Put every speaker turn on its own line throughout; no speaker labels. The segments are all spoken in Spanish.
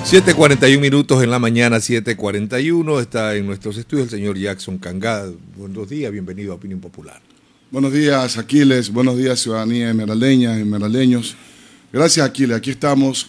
7:41 en la mañana, 7:41. Está en nuestros estudios el señor Jackson Cangá. Buenos días, bienvenido a Opinión Popular.
Buenos días, Aquiles. Buenos días, ciudadanía esmeraldeña, esmeraldeños. Gracias, Aquiles. Aquí estamos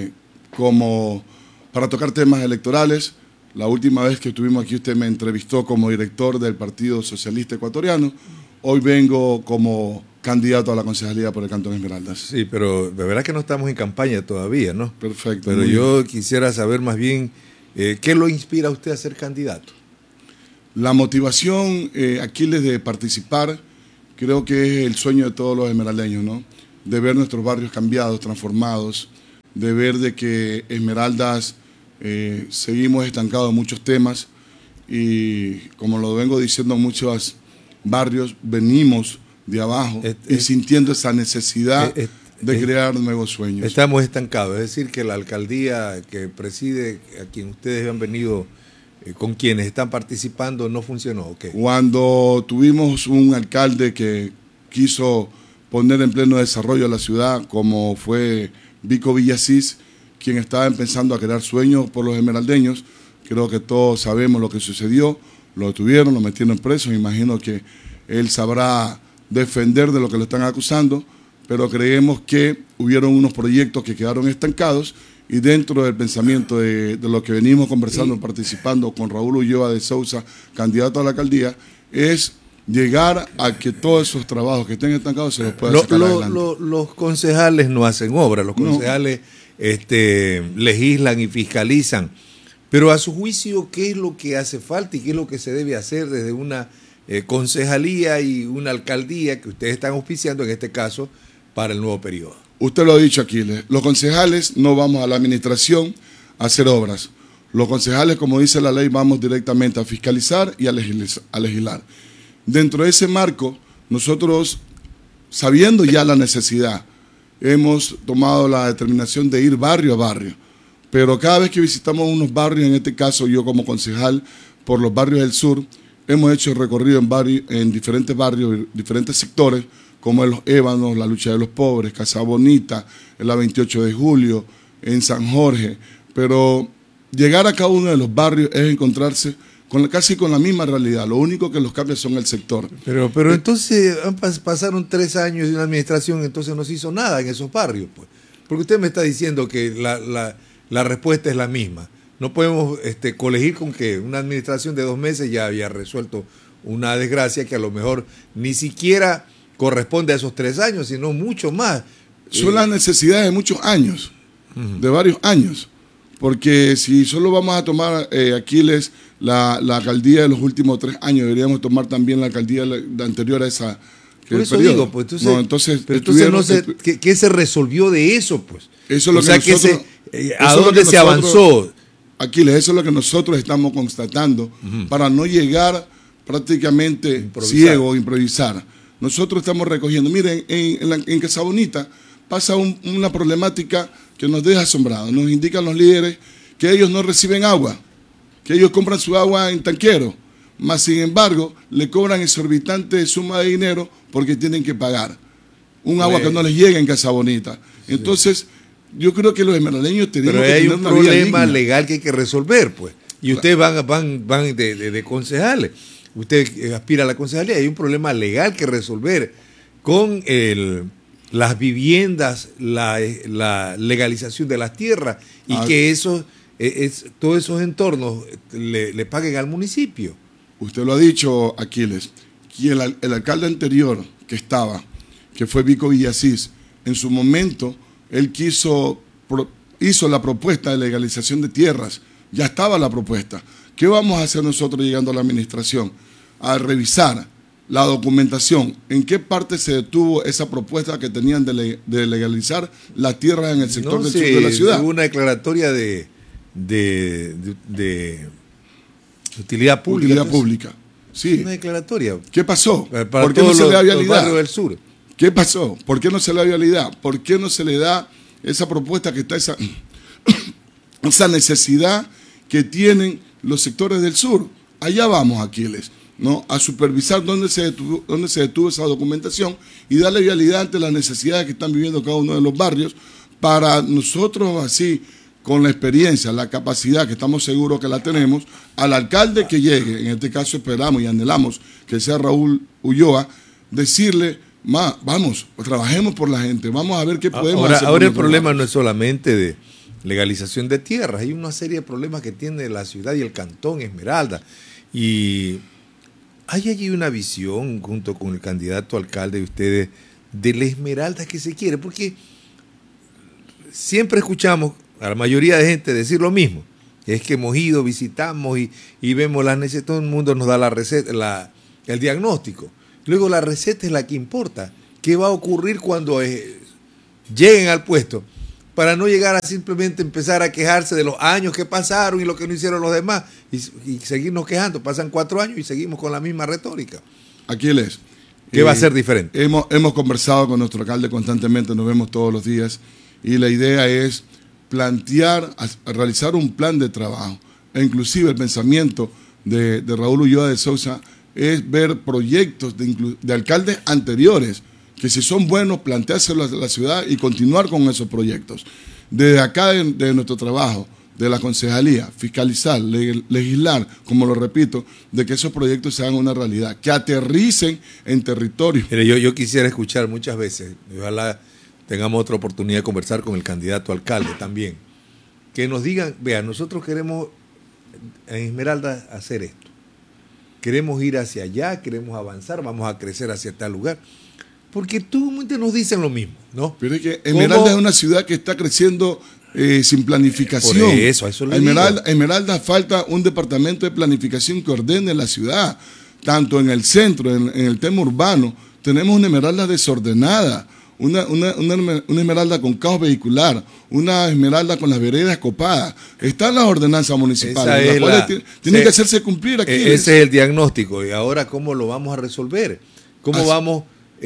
como para tocar temas electorales. La última vez que estuvimos aquí usted me entrevistó como director del Partido Socialista Ecuatoriano. Hoy vengo como candidato a la concejalía por el Cantón Esmeraldas.
Sí, pero de verdad que no estamos en campaña todavía, ¿no?
Perfecto.
Pero yo quisiera saber más bien, ¿qué lo inspira a usted a ser candidato?
La motivación, Aquiles, de participar, creo que es el sueño de todos los esmeraldeños, ¿no? De ver nuestros barrios cambiados, transformados, de ver de que Esmeraldas seguimos estancados en muchos temas y, como lo vengo diciendo, muchos barrios venimos de abajo y sintiendo esa necesidad de crear nuevos sueños.
Estamos estancados, es decir, que la alcaldía que preside, a quien ustedes han venido, con quienes están participando, no funcionó. ¿Okay?
Cuando tuvimos un alcalde que quiso poner en pleno desarrollo a la ciudad, como fue Vico Villasís, quien estaba empezando a crear sueños por los esmeraldeños, creo que todos sabemos lo que sucedió, lo detuvieron, lo metieron preso, me imagino que él sabrá defender de lo que lo están acusando, pero creemos que hubieron unos proyectos que quedaron estancados y dentro del pensamiento de lo que venimos conversando, participando con Raúl Ulloa de Sousa, candidato a la alcaldía, es llegar a que todos esos trabajos que estén estancados se los puedan sacar adelante.
Los concejales no hacen obra, los concejales legislan y fiscalizan, pero a su juicio, ¿qué es lo que hace falta y qué es lo que se debe hacer desde una concejalía y una alcaldía que ustedes están auspiciando, en este caso, para el nuevo periodo?
Usted lo ha dicho, Aquiles, los concejales no vamos a la administración a hacer obras. Los concejales, como dice la ley, vamos directamente a fiscalizar y a legislar. Dentro de ese marco, nosotros, sabiendo ya la necesidad, hemos tomado la determinación de ir barrio a barrio. Pero cada vez que visitamos unos barrios, en este caso yo como concejal por los barrios del sur, hemos hecho recorrido en diferentes barrios, diferentes sectores, como en Los Ébanos, la lucha de los pobres, Casa Bonita, en la 28 de julio, en San Jorge. Pero llegar a cada uno de los barrios es encontrarse casi con la misma realidad. Lo único que los cambia son el sector.
Pero entonces pasaron 3 años de una administración, entonces no se hizo nada en esos barrios, pues. Porque usted me está diciendo que la respuesta es la misma. No podemos colegir con que una administración de 2 meses ya había resuelto una desgracia que a lo mejor ni siquiera corresponde a esos 3 años, sino mucho más.
Son las necesidades de muchos años, de varios años. Porque si solo vamos a tomar, Aquiles, la alcaldía de los últimos 3 años, deberíamos tomar también la alcaldía anterior a esa.
Por eso digo, pues entonces ¿qué se resolvió de eso? Pues?
Eso es lo que nosotros,
¿a dónde se avanzó?
Aquiles, eso es lo que nosotros estamos constatando para no llegar prácticamente ciego o improvisar. Nosotros estamos recogiendo. Miren, en Casa Bonita pasa una problemática que nos deja asombrados. Nos indican los líderes que ellos no reciben agua, que ellos compran su agua en tanquero, mas sin embargo le cobran exorbitante suma de dinero porque tienen que pagar un agua que no les llega en Casa Bonita. Entonces, yo creo que los esmeraldeños tenemos que tener una vida digna.
Pero hay un problema legal que hay que resolver, pues. Y ustedes van de concejales. Usted aspira a la concejalía. Hay un problema legal que resolver con las viviendas, la legalización de las tierras y que todos esos entornos le paguen al municipio.
Usted lo ha dicho, Aquiles, que el alcalde anterior que fue Vico Villasís, en su momento él hizo la propuesta de legalización de tierras, ya estaba la propuesta. ¿Qué vamos a hacer nosotros llegando a la administración? A revisar la documentación, en qué parte se detuvo esa propuesta que tenían de legalizar las tierras en el sector del sur de la ciudad.
Hubo una declaratoria de utilidad pública.
Utilidad pública, sí.
Una declaratoria.
¿Qué pasó?
¿Por qué no se le da vialidad? Del sur.
¿Qué pasó? ¿Por qué no se le da vialidad? ¿Por qué no se le da esa propuesta que está, esa necesidad que tienen los sectores del sur? Allá vamos, Aquiles, ¿no? A supervisar dónde se detuvo esa documentación y darle vialidad ante las necesidades que están viviendo cada uno de los barrios para nosotros así con la experiencia, la capacidad, que estamos seguros que la tenemos, al alcalde que llegue, en este caso esperamos y anhelamos que sea Raúl Ulloa, decirle, vamos, trabajemos por la gente, vamos a ver qué podemos hacer.
Ahora el problema no es solamente de legalización de tierras, hay una serie de problemas que tiene la ciudad y el cantón Esmeralda. Y hay allí una visión, junto con el candidato alcalde de ustedes, de la Esmeralda que se quiere, porque siempre escuchamos a la mayoría de gente decir lo mismo. Es que hemos ido, visitamos y vemos las necesidades, todo el mundo nos da la receta, el diagnóstico. Luego la receta es la que importa. ¿Qué va a ocurrir cuando lleguen al puesto? Para no llegar a simplemente empezar a quejarse de los años que pasaron y lo que no hicieron los demás y seguirnos quejando. Pasan 4 años y seguimos con la misma retórica.
Aquiles,
¿qué va a ser diferente?
Hemos conversado con nuestro alcalde constantemente, nos vemos todos los días y la idea es plantear, realizar un plan de trabajo. E inclusive el pensamiento de Raúl Ulloa de Sousa es ver proyectos de alcaldes anteriores, que si son buenos, planteárselos a la ciudad y continuar con esos proyectos. Desde acá de nuestro trabajo, de la concejalía, fiscalizar, legislar, como lo repito, de que esos proyectos se hagan una realidad, que aterricen en territorio.
Mire, yo quisiera escuchar muchas veces, ojalá tengamos otra oportunidad de conversar con el candidato alcalde también, que nos digan, vea, nosotros queremos en Esmeralda hacer esto, queremos ir hacia allá, queremos avanzar, vamos a crecer hacia tal lugar. Porque tú nos dicen lo mismo, ¿no?
Pero es que Esmeralda es una ciudad que está creciendo sin planificación.
Por eso le digo.
Esmeralda falta un departamento de planificación que ordene la ciudad. Tanto en el centro, en el tema urbano, tenemos una Esmeralda desordenada, una Esmeralda con caos vehicular, una Esmeralda con las veredas copadas. Están las ordenanzas municipales, las cuales tienen que hacerse cumplir aquí.
Ese es el diagnóstico. Y ahora, ¿cómo lo vamos a resolver? ¿Cómo vamos...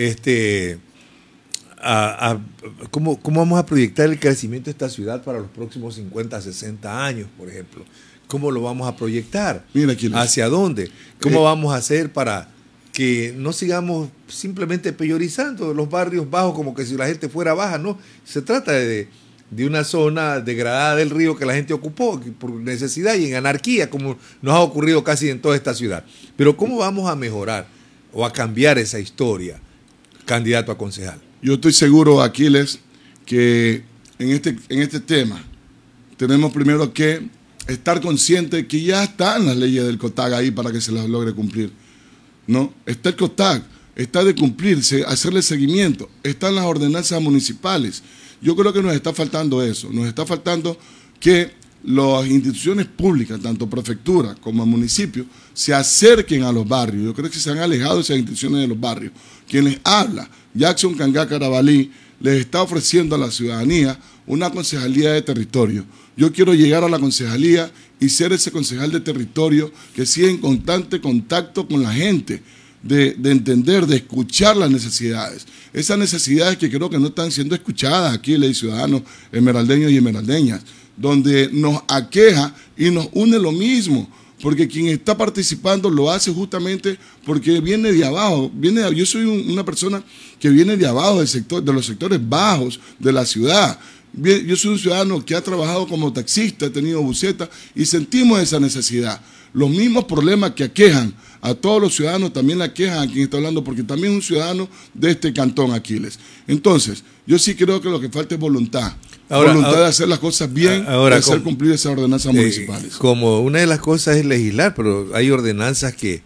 ¿Cómo vamos a proyectar el crecimiento de esta ciudad para los próximos 50, 60 años, por ejemplo? ¿Cómo lo vamos a proyectar?
Mira,
¿hacia dónde? ¿Cómo vamos a hacer para que no sigamos simplemente peyorizando los barrios bajos como que si la gente fuera baja? No, se trata de una zona degradada del río que la gente ocupó por necesidad y en anarquía, como nos ha ocurrido casi en toda esta ciudad. Pero ¿cómo vamos a mejorar o a cambiar esa historia, candidato a concejal?
Yo estoy seguro, Aquiles, que en este tema tenemos primero que estar conscientes que ya están las leyes del COTAG ahí para que se las logre cumplir, ¿no? Está el COTAG, está de cumplirse, hacerle seguimiento, están las ordenanzas municipales. Yo creo que nos está faltando eso, nos está faltando que las instituciones públicas, tanto prefectura como municipio, se acerquen a los barrios. Yo creo que se han alejado esas instituciones de los barrios. Quien les habla, Jackson Cangá Carabalí, les está ofreciendo a la ciudadanía una concejalía de territorio. Yo quiero llegar a la concejalía y ser ese concejal de territorio que siga en constante contacto con la gente, de entender, de escuchar las necesidades. Esas necesidades que creo que no están siendo escuchadas aquí, los ciudadanos esmeraldeños y esmeraldeñas, donde nos aqueja y nos une lo mismo, porque quien está participando lo hace justamente porque viene de abajo. Yo soy una persona que viene de abajo de los sectores bajos de la ciudad. Yo soy un ciudadano que ha trabajado como taxista, he tenido buseta y sentimos esa necesidad. Los mismos problemas que aquejan a todos los ciudadanos también la aquejan a quien está hablando, porque también es un ciudadano de este cantón, Aquiles. Entonces, yo sí creo que lo que falta es voluntad. Voluntad de hacer las cosas bien, de hacer cumplir esas ordenanzas municipales. Como
una de las cosas es legislar, pero hay ordenanzas que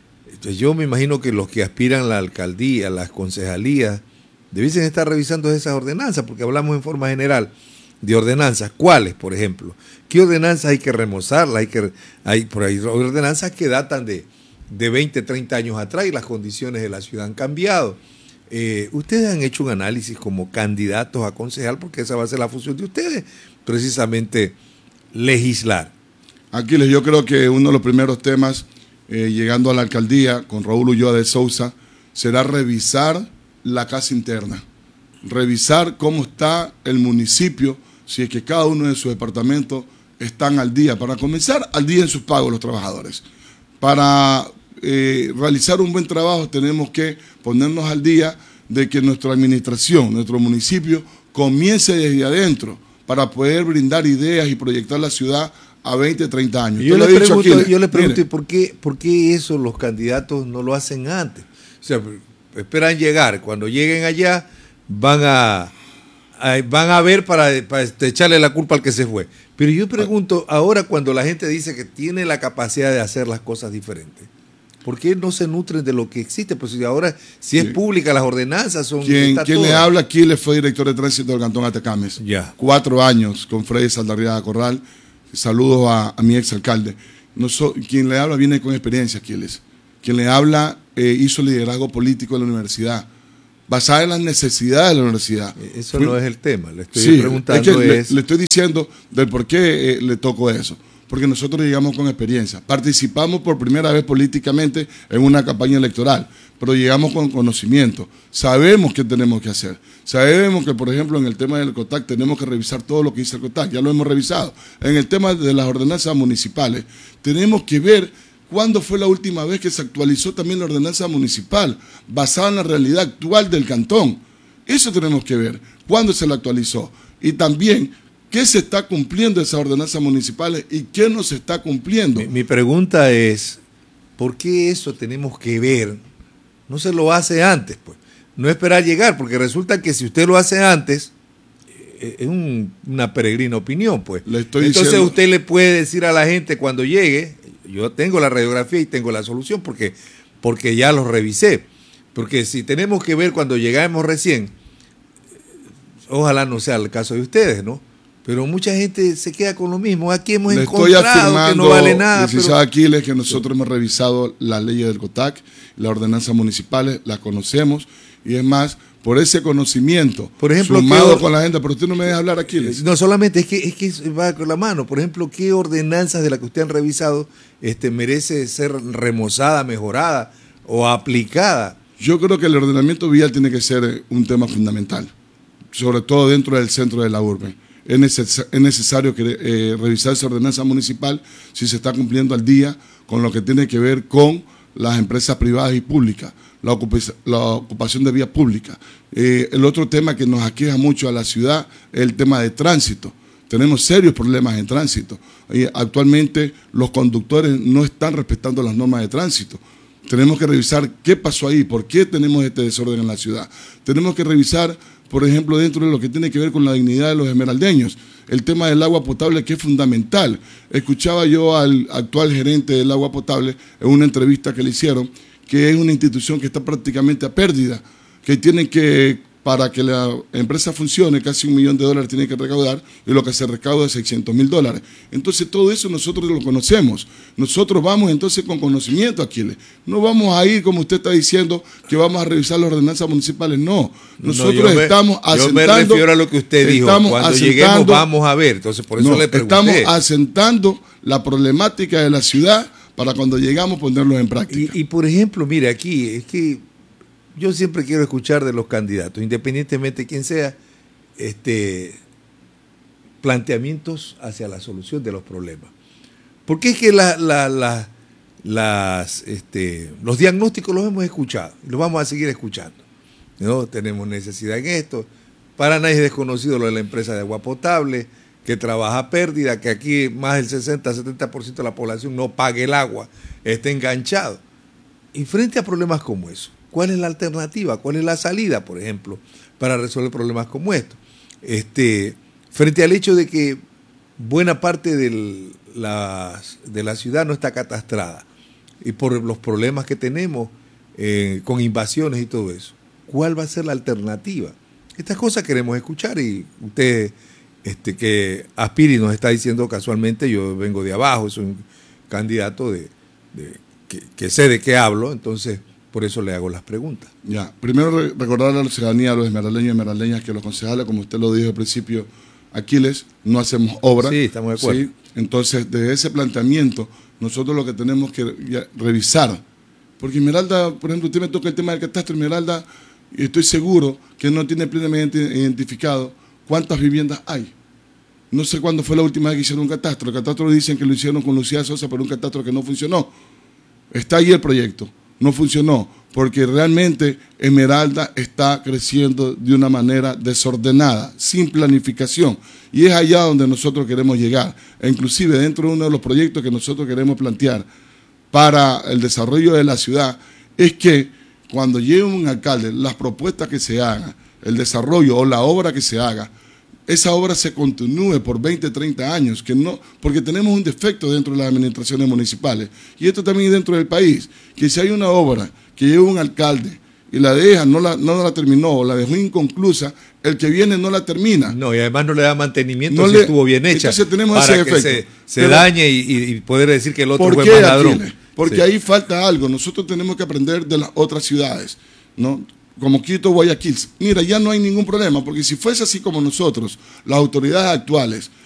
yo me imagino que los que aspiran a la alcaldía, a las concejalías, debiesen estar revisando esas ordenanzas, porque hablamos en forma general de ordenanzas. ¿Cuáles, por ejemplo? ¿Qué ordenanzas hay que remozarlas? Hay ordenanzas que datan de 20, 30 años atrás y las condiciones de la ciudad han cambiado. Ustedes han hecho un análisis como candidatos a concejal, porque esa va a ser la función de ustedes, precisamente legislar.
Aquiles, yo creo que uno de los primeros temas, llegando a la alcaldía con Raúl Ulloa de Sousa, será revisar la casa interna, revisar cómo está el municipio, si es que cada uno de sus departamentos están al día, para comenzar al día en sus pagos los trabajadores. Para realizar un buen trabajo tenemos que ponernos al día de que nuestra administración, nuestro municipio, comience desde adentro para poder brindar ideas y proyectar la ciudad a 20, 30 años.
Yo le pregunto, ¿por qué eso los candidatos no lo hacen antes? O sea, esperan llegar, cuando lleguen allá van a ver para echarle la culpa al que se fue. Pero yo pregunto, ahora cuando la gente dice que tiene la capacidad de hacer las cosas diferentes, ¿por qué no se nutren de lo que existe? Pues ahora, si es pública, las ordenanzas son...
Quien le habla aquí le fue director de tránsito del Cantón Atacames.
Ya.
4 años con Freddy Saldarriaga Corral. Saludos a mi exalcalde. Quien le habla viene con experiencia, Aquiles. Quien le habla hizo liderazgo político en la universidad, basada en las necesidades de la universidad.
Eso no es el tema, le estoy preguntando.
Le estoy diciendo del por qué le tocó eso. Porque nosotros llegamos con experiencia. Participamos por primera vez políticamente en una campaña electoral, pero llegamos con conocimiento. Sabemos qué tenemos que hacer. Sabemos que, por ejemplo, en el tema del COTAC tenemos que revisar todo lo que dice el COTAC. Ya lo hemos revisado. En el tema de las ordenanzas municipales, tenemos que ver cuándo fue la última vez que se actualizó también la ordenanza municipal, basada en la realidad actual del cantón. Eso tenemos que ver. ¿Cuándo se la actualizó? Y también, ¿qué se está cumpliendo de esas ordenanzas municipales y qué no se está cumpliendo?
Mi pregunta es, ¿por qué eso tenemos que ver? No se lo hace antes, pues. No esperar llegar, porque resulta que si usted lo hace antes, es una peregrina opinión, pues. Entonces usted le puede decir a la gente cuando llegue, yo tengo la radiografía y tengo la solución, porque ya lo revisé. Porque si tenemos que ver cuando llegamos recién, ojalá no sea el caso de ustedes, ¿no? Pero mucha gente se queda con lo mismo. Aquí hemos encontrado que no vale nada.
Licenciado Aquiles, que nosotros hemos revisado las leyes del COTAC, las ordenanzas municipales, las conocemos, y es más, por ese conocimiento,
por ejemplo,
sumado con la gente, pero usted no me deja hablar, Aquiles.
No, solamente es que va con la mano. Por ejemplo, ¿qué ordenanzas de las que usted han revisado merece ser remozada, mejorada o aplicada?
Yo creo que el ordenamiento vial tiene que ser un tema fundamental, sobre todo dentro del centro de la urbe. Es necesario revisar esa ordenanza municipal si se está cumpliendo al día con lo que tiene que ver con las empresas privadas y públicas, la ocupación de vía pública. El otro tema que nos aqueja mucho a la ciudad es el tema de tránsito. Tenemos serios problemas en tránsito. Actualmente los conductores no están respetando las normas de tránsito. Tenemos que revisar qué pasó ahí, por qué tenemos este desorden en la ciudad. Tenemos que revisar, por ejemplo, dentro de lo que tiene que ver con la dignidad de los esmeraldeños, el tema del agua potable, que es fundamental. Escuchaba yo al actual gerente del agua potable en una entrevista que le hicieron, que es una institución que está prácticamente a pérdida, que tienen que, para que la empresa funcione, casi $1 millón tiene que recaudar, y lo que se recauda es $600,000. Entonces todo eso nosotros lo conocemos. Nosotros vamos entonces con conocimiento, Aquiles. No vamos a ir, como usted está diciendo, que vamos a revisar las ordenanzas municipales. No, nosotros estamos asentando...
Yo me refiero a lo que usted dijo. Cuando lleguemos vamos a ver. Entonces por eso le pregunté.
Estamos asentando la problemática de la ciudad para cuando llegamos ponerlos en práctica.
Y por ejemplo, mire, aquí es que yo siempre quiero escuchar de los candidatos, independientemente de quién sea, planteamientos hacia la solución de los problemas. Porque es que los diagnósticos los hemos escuchado y los vamos a seguir escuchando. ¿No? Tenemos necesidad en esto. Para nadie es desconocido lo de la empresa de agua potable, que trabaja a pérdida, que aquí más del 60-70% de la población no pague el agua, está enganchado. Y frente a problemas como eso, ¿cuál es la alternativa? ¿Cuál es la salida, por ejemplo, para resolver problemas como estos? Frente al hecho de que buena parte de la ciudad no está catastrada y por los problemas que tenemos con invasiones y todo eso, ¿cuál va a ser la alternativa? Estas cosas queremos escuchar y usted, que Aspiri nos está diciendo casualmente, yo vengo de abajo, soy un candidato que sé de qué hablo, entonces por eso le hago las preguntas.
Ya, primero recordar a la ciudadanía, a los esmeraldeños y esmeraldeñas, que los concejales, como usted lo dijo al principio, Aquiles, no hacemos obras.
Sí, estamos de acuerdo.
¿Sí? Entonces, desde ese planteamiento, nosotros lo que tenemos que revisar, porque Esmeralda, por ejemplo, usted me toca el tema del catastro, Esmeralda, y estoy seguro que no tiene plenamente identificado cuántas viviendas hay. No sé cuándo fue la última vez que hicieron un catastro. El catastro dicen que lo hicieron con Lucía Sosa, pero un catastro que no funcionó. Está ahí el proyecto. no funcionó, porque realmente Esmeralda está creciendo de una manera desordenada, sin planificación, y es allá donde nosotros queremos llegar. E inclusive dentro de uno de los proyectos que nosotros queremos plantear para el desarrollo de la ciudad, es que cuando llegue un alcalde, las propuestas que se hagan, el desarrollo o la obra que se haga, esa obra se continúe por 20, 30 años, que no, porque tenemos un defecto dentro de las administraciones municipales, y esto también dentro del país, que si hay una obra que lleva un alcalde y la deja, no la terminó o la dejó inconclusa, el que viene no la termina.
No, y además no le da mantenimiento si estuvo bien hecha.
Entonces tenemos
para
ese
que
defecto.
se dañe y poder decir que el otro fue
qué,
más ladrón.
Aquiles? Porque
Sí.
ahí falta algo. Nosotros tenemos que aprender de las otras ciudades, ¿no? Como Quito, Guayaquil. Mira, ya no hay ningún problema, porque si fuese así como nosotros, las autoridades actuales